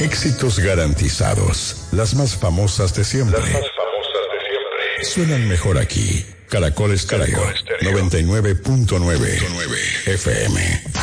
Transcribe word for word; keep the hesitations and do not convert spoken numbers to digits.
Éxitos garantizados. Las más famosas de siempre. Las más famosas de siempre. Suenan mejor aquí. Caracol Estéreo. noventa y nueve punto nueve F M.